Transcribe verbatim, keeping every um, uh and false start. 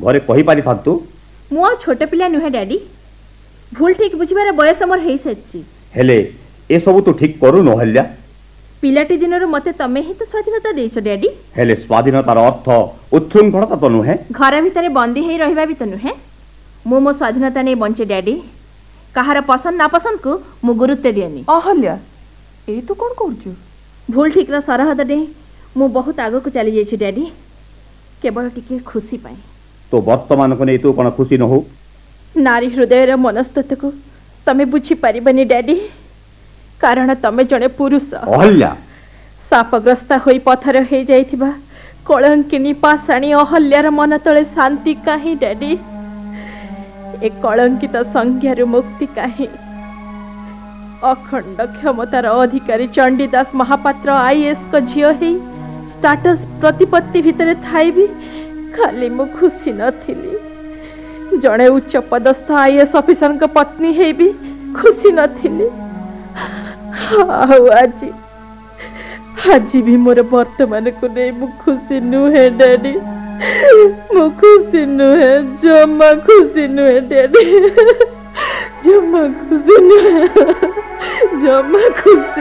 घरे कहि पारि थांतु। मु छोट पिला नुहे डैडी, भूल ठीक बुझिबार बयस मोर हेई सच्ची। हेले ए सब तो ठीक करू न हल्ला। पिलाटी दिनर मते तमे ही तो स्वाधीनता देइछ डैडी। हेले स्वाधीनतार अर्थ उच्छृंखलता तो नुहे। घर भितर बंदी हेई रहिबा भी तो नुहे। मु मो स्वाधीनता नै बंचे डैडी। कहार पसंद नापसंद को मु गुरुत्व दिएनी। अहल्या ए तू कोन करछु? भूल ठीक रा सरहद डे मु बहुत आगो को चली जाइछि डैडी, केवल टिके खुशी पाए। तो वर्तमान को नै तू कोन खुशी न हो? नारी हृदय रा मनस्तत्व को तमे बुझी परिबनी डैडी, कारण तमे जने पुरुष। अहल्या सापग्रस्त होई पथर हे जाइथिबा कलंकिनी पाषाणी अहल्यार मन तळे शांति काहे डैडी? एक कलंकित संज्ञार मुक्ति काहे? अखंड क्षमतार अधिकारी चंडीदास महापात्र आईएएस को झियो हे स्टाटस प्रतिपत्ति भितरे थाई भी खाली मु खुशी नथिली। जड़े उच्च पदस्थ आईएएस ऑफिसर को पत्नी हे भी खुशी नथिली। आज आज भी मोर वर्तमान को नहीं मु खुशी नुहे डैडी, मु खुशी नुहे, जमा खुशी नुहे डैडी, जमा खुशी नुहे, जमा खुशी।